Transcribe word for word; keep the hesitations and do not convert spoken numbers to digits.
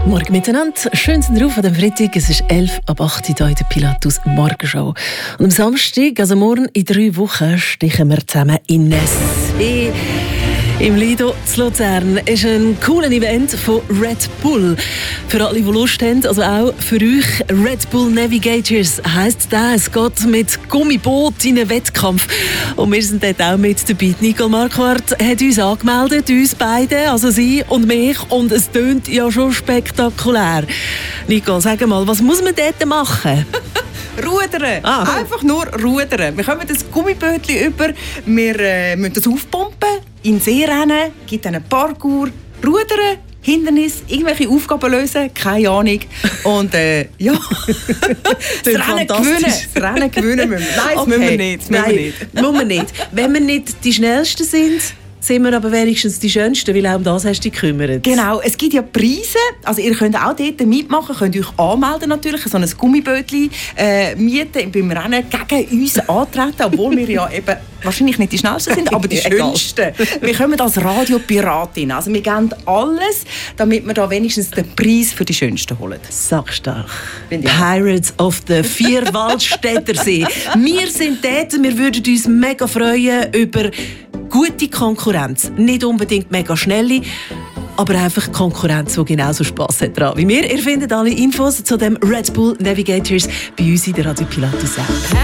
Morgen miteinander. Schön sind drauf an dem Freitag. Es ist elf ab acht Uhr hier in der Pilatus Morgenshow. Und am Samstag, also morgen in drei Wochen, stechen wir zusammen in Ness. Im Lido zu Luzern ist ein cooles Event von Red Bull. Für alle, die Lust haben, also auch für euch, Red Bull Navigators heisst das. Es geht mit Gummiboot in einen Wettkampf. Und wir sind dort auch mit dabei. Nicole Marquardt hat uns angemeldet, uns beide, also sie und mich. Und es tönt ja schon spektakulär. Nicole, sag mal, was muss man dort machen? Rudern. Ah. Einfach nur rudern. Wir kommen das Gummibötchen über, wir äh, müssen das aufpumpen, in den See rennen, gibt einen Parkour, rudern, Hindernis, irgendwelche Aufgaben lösen, keine Ahnung. Und äh, ja, das Rennen gewinnen. Das Rennen gewinnen müssen wir. Nein, das Okay. müssen wir nicht. Das müssen wir Nein, nicht. müssen wir nicht. Wenn wir nicht die Schnellsten sind, sind wir aber wenigstens die Schönsten, weil auch um das hast du dich gekümmert. Genau, es gibt ja Preise. Also ihr könnt auch dort mitmachen, könnt euch anmelden natürlich, so ein Gummibötchen äh, mieten, beim Rennen gegen uns antreten, obwohl wir ja eben wahrscheinlich nicht die Schnellsten sind, aber die Schönsten. Wir kommen als Radiopiratin, also wir geben alles, damit wir da wenigstens den Preis für die Schönsten holen. Sackstark. Bin ich. Pirates of the Vierwaldstättersee. Wir sind dort, wir würden uns mega freuen über gute Konkurrenz. Nicht unbedingt mega schnelle, aber einfach Konkurrenz, die genauso Spass hat dran wie wir. Ihr findet alle Infos zu dem Red Bull Navigators bei uns in der Radio Pilatus App.